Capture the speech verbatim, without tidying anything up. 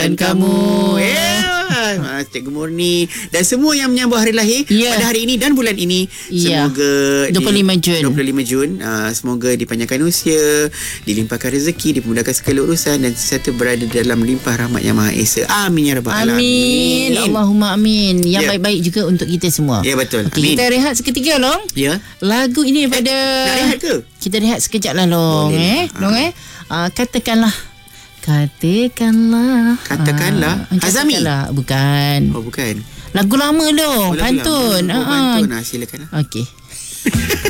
Dan kamu yeah. Cikgu Murni dan semua yang menyambut hari lahir yeah. pada hari ini dan bulan ini, yeah. semoga dua puluh lima Jun dua puluh lima Jun uh, semoga dipanjangkan usia, dilimpahkan rezeki, dimudahkan segala urusan dan sentiasa berada dalam limpah rahmat Yang Maha Esa. Amin ya rabbal alamin. Amin. Allahumma amin. Yang yeah. baik-baik juga untuk kita semua. Ya yeah, betul. Okay, kita rehat seketika Long. Ya. Yeah. Lagu ini daripada eh, nak rehat ke? Kita rehat sekejap lah Long. Boleh. Eh Long eh uh, katakanlah Katakanlah Katakanlah uh, Azami? Bukan. Oh bukan. Lagu lama Long. Oh, Pantun. Lama. Oh, uh-huh. pantun. Nah, silakan. Okey.